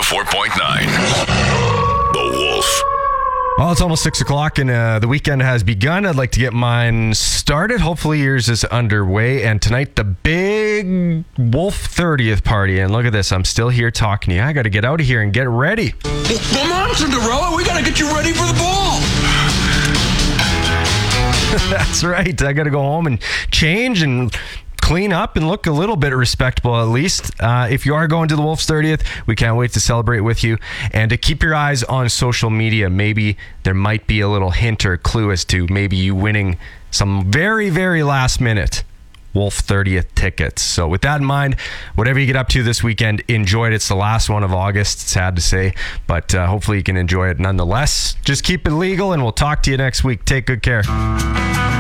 104.9. The Wolf. Well, it's almost 6 o'clock and the weekend has begun. I'd like to get mine started. Hopefully yours is underway. And tonight, the big Wolf 30th party. And look at this. I'm still here talking to you. I got to get out of here and get ready. Come on, Cinderella. We got to get you ready for the ball. That's right. I got to go home and change and clean up and look a little bit respectable, at least. If you are going to the Wolf's 30th, we can't wait to celebrate with you. And to keep your eyes on social media, maybe there might be a little hint or clue as to maybe you winning some very, very last minute Wolf 30th tickets. So with that in mind, whatever you get up to this weekend, enjoy it. It's the last one of August, sad to say, but hopefully you can enjoy it nonetheless. Just keep it legal and we'll talk to you next week. Take good care.